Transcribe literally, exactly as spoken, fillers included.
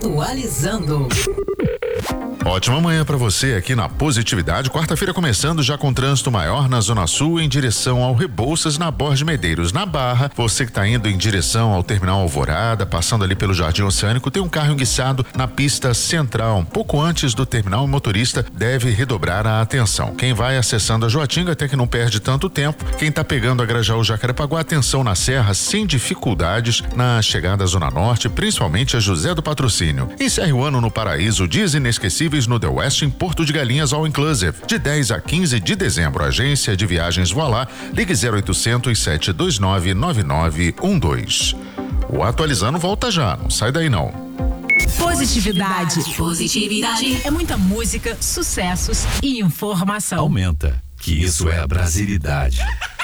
Atualizando. Ótima manhã para você aqui na Positividade. Quarta-feira começando já com trânsito maior na Zona Sul em direção ao Rebouças, na Borges Medeiros, na Barra. Você que está indo em direção ao Terminal Alvorada, passando ali pelo Jardim Oceânico, tem um carro enguiçado na pista central. Um pouco antes do terminal, o motorista deve redobrar a atenção. Quem vai acessando a Joatinga até que não perde tanto tempo. Quem está pegando a Grajaú Jacarepaguá, atenção na Serra, sem dificuldades na chegada à Zona Norte, principalmente a José do Patrocínio. Encerre o ano no Paraíso, dias inesquecíveis no The West em Porto de Galinhas All Inclusive, de dez a quinze de dezembro. Agência de Viagens Voilá, ligue zero oitocentos, sete dois nove, nove nove um dois. O Atualizando volta já, não sai daí não. Positividade. Positividade. É muita música, sucessos e informação. Aumenta, que isso é a brasilidade.